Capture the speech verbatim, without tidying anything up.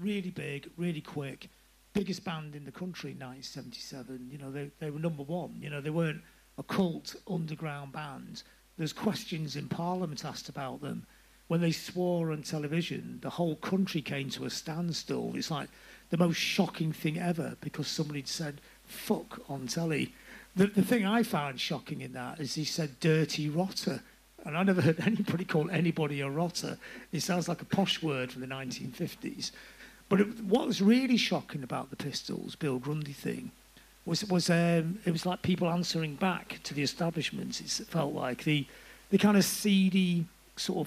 really big, really quick, biggest band in the country in nineteen seventy-seven. You know, they, they were number one. You know, they weren't a cult underground band. There's questions in Parliament asked about them. When they swore on television, the whole country came to a standstill. It's like the most shocking thing ever because somebody said, fuck, on telly. The, the thing I found shocking in that is he said dirty rotter. And I never heard anybody call anybody a rotter. It sounds like a posh word from the nineteen fifties. But it, what was really shocking about the Pistols, Bill Grundy thing, was was um, it was like people answering back to the establishment. It felt like the the kind of seedy sort of